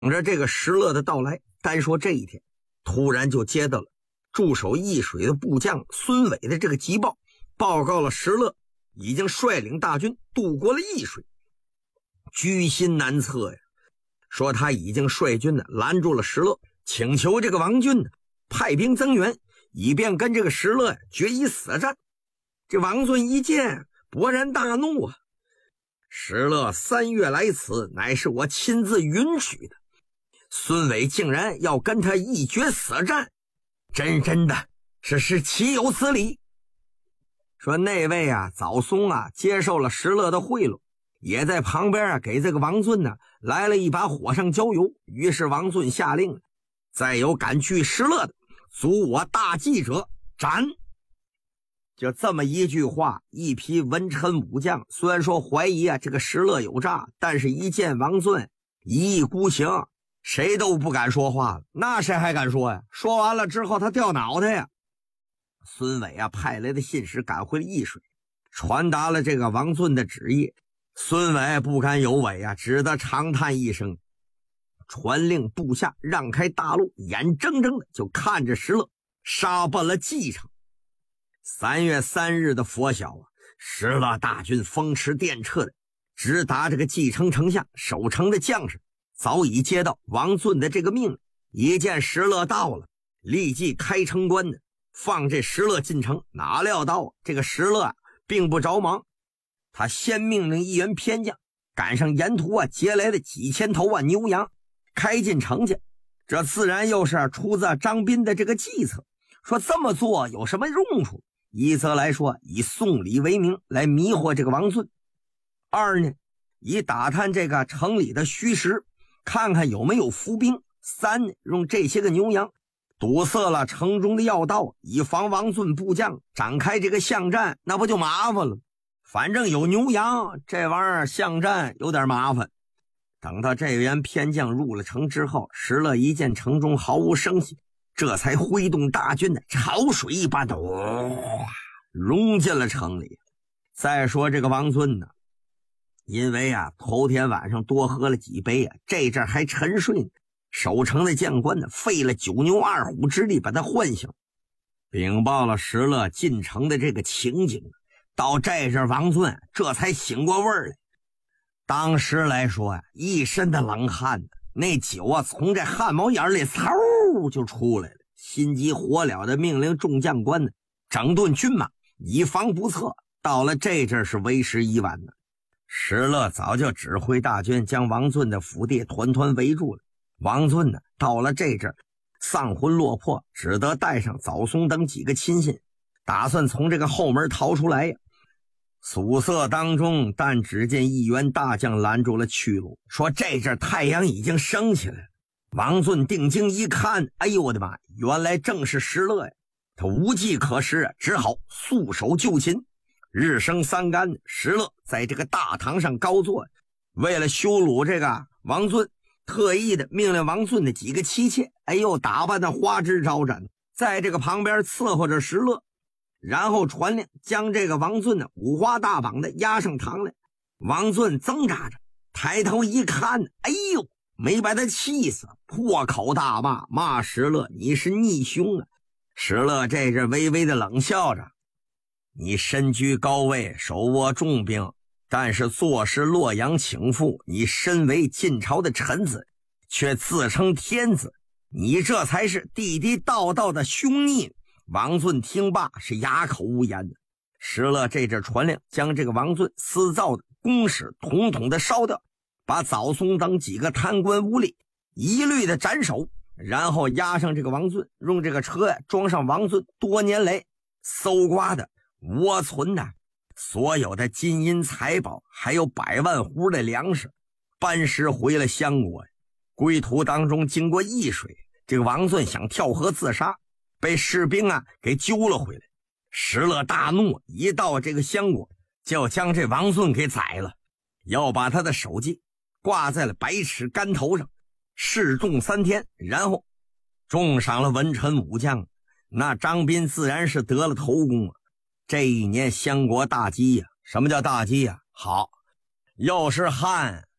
着这个石勒的到来，单说这一天，突然就接到了驻守易水的部将孙伟的这个急报，报告了石勒已经率领大军渡过了易水，居心难测呀。说他已经率军呢拦住了石勒，请求这个王俊呢派兵增援，以便跟这个石勒决一死战。这王俊一见，勃然大怒啊！石勒3月来此，乃是我亲自允许的，孙伟竟然要跟他一决死战，真的是岂有此理！说那位啊早松啊接受了石勒的贿赂，也在旁边啊给这个王俊呢来了一把火上浇油。于是王俊下令，再有敢拒石勒的，阻我大计者斩。就这么一句话，一批文臣武将虽然说怀疑啊这个石勒有诈，但是一见王俊一意孤行，谁都不敢说话了。那谁还敢说呀？说完了之后他掉脑袋呀。孙伟啊派来的信使赶回了易水，传达了这个王俊的旨意。孙伟不敢有违啊，只得长叹一声，传令部下让开大路，眼睁睁的就看着石勒杀奔了蓟城。3月3日的拂晓啊，石勒大军风驰电掣的直达这个蓟城城下。守城的将士早已接到王俊的这个命令，一见石勒到了，立即开城关的放这石勒进城。哪料到这个石勒并不着忙，他先命令一员偏将赶上沿途啊劫来的几千头啊牛羊，开进城去。这自然又是出自张斌的这个计策，说这么做有什么用处？一则来说以送礼为名来迷惑这个王俊，二呢以打探这个城里的虚实，看看有没有伏兵，三呢用这些个牛羊堵塞了城中的要道，以防王俊部将展开这个巷战，那不就麻烦了？反正有牛羊，这玩意儿巷战有点麻烦。等到这员偏将入了城之后，石勒一见城中毫无声息，这才挥动大军的潮水一般的融进了城里。再说这个王俊呢，因为啊头天晚上多喝了几杯啊，这阵还沉睡呢，守城的将官呢费了9牛2虎之力把他唤醒，禀报了石勒进城的这个情景。到这阵王俊这才醒过味儿来。当时来说啊，一身的冷汗，那酒啊从这汗毛眼里嗖就出来了，心急火燎的命令众将官呢整顿军马，以防不测。到了这阵是为时已晚呢。石勒早就指挥大军将王俊的府邸团团围住了。王俊呢到了这阵丧魂落魄，只得带上早松等几个亲信，打算从这个后门逃出来呀。宿舍当中，但只见一员大将拦住了去路，说这阵太阳已经升起来了。王俊定睛一看，哎呦我的妈，原来正是石勒呀！他无计可施啊，只好束手就擒。日升三竿，石勒在这个大堂上高坐，为了羞辱这个王俊，特意的命令王俊的几个妻妾，哎呦打扮的花枝招展，在这个旁边伺候着石勒。然后传令将这个王俊呢五花大绑的押上堂来。王俊挣扎着抬头一看，哎呦，没把他气死，破口大骂，骂石勒你是逆凶啊！石勒这阵微微的冷笑着，你身居高位，手握重兵，但是坐视洛阳倾覆，你身为晋朝的臣子，却自称天子，你这才是地地道道的凶逆。王俊听罢是哑口无言的。石勒这阵传令将这个王俊私造的公使统统的烧掉，把早松等几个贪官污吏一律的斩首，然后押上这个王俊，用这个车呀装上王俊多年来搜刮的窝存的所有的金银财宝，还有100万斛的粮食，班师回了襄国。归途当中经过易水，这个王俊想跳河自杀，被士兵啊给揪了回来。石勒大怒，一到这个襄国就将这王俊给宰了，要把他的首级挂在了百尺竿头上，示众3天，然后重赏了文臣武将。那张斌自然是得了头功啊。这一年襄国大饥呀，什么叫大饥呀？好，又是旱，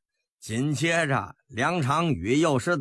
紧接着，梁长宇又是